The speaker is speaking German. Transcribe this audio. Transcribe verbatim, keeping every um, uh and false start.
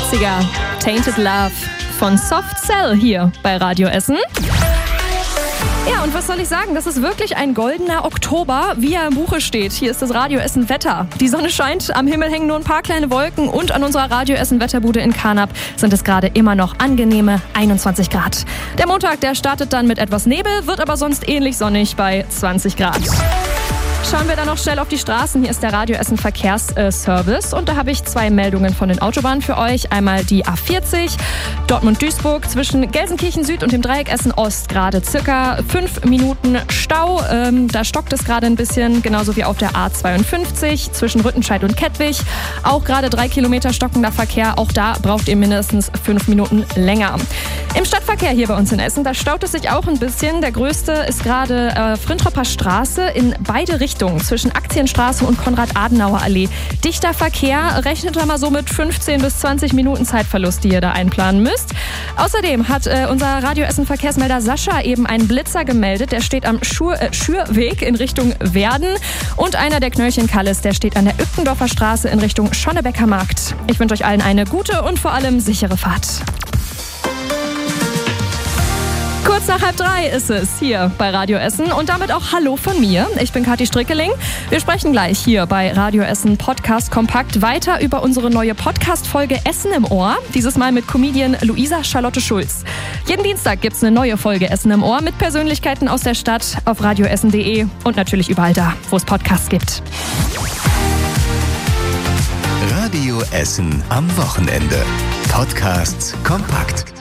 neunziger. Tainted Love von Soft Cell hier bei Radio Essen. Ja, und was soll ich sagen? Das ist wirklich ein goldener Oktober, wie er im Buche steht. Hier ist das Radio Essen Wetter. Die Sonne scheint, am Himmel hängen nur ein paar kleine Wolken und an unserer Radio Essen Wetterbude in Carnap sind es gerade immer noch angenehme einundzwanzig Grad. Der Montag, der startet dann mit etwas Nebel, wird aber sonst ähnlich sonnig bei zwanzig Grad. Schauen wir dann noch schnell auf die Straßen. Hier ist der Radio Essen Verkehrsservice und da habe ich zwei Meldungen von den Autobahnen für euch. Einmal die A vierzig, Dortmund-Duisburg zwischen Gelsenkirchen Süd und dem Dreieck Essen Ost. Gerade circa fünf Minuten Stau. Ähm, da stockt es gerade ein bisschen, genauso wie auf der A zweiundfünfzig zwischen Rüttenscheid und Kettwig. Auch gerade drei Kilometer stockender Verkehr. Auch da braucht ihr mindestens fünf Minuten länger. Im Stadtverkehr hier bei uns in Essen, da staut es sich auch ein bisschen. Der größte ist gerade äh, Frintropper Straße in beide Richtungen. Zwischen Aktienstraße und Konrad-Adenauer-Allee. Dichter Verkehr, rechnet da mal so mit fünfzehn bis zwanzig Minuten Zeitverlust, die ihr da einplanen müsst. Außerdem hat äh, unser Radio Essen Verkehrsmelder Sascha eben einen Blitzer gemeldet. Der steht am Schur, äh, Schürweg in Richtung Werden. Und einer der Knöllchen Kalles, der steht an der Ückendorfer Straße in Richtung Schonnebecker Markt. Ich wünsche euch allen eine gute und vor allem sichere Fahrt. Kurz nach halb drei ist es hier bei Radio Essen und damit auch Hallo von mir. Ich bin Kathi Strickeling. Wir sprechen gleich hier bei Radio Essen Podcast Kompakt weiter über unsere neue Podcast-Folge Essen im Ohr. Dieses Mal mit Comedian Luisa Charlotte Schulz. Jeden Dienstag gibt's eine neue Folge Essen im Ohr mit Persönlichkeiten aus der Stadt auf radioessen punkt de und natürlich überall da, wo es Podcasts gibt. Radio Essen am Wochenende. Podcasts kompakt.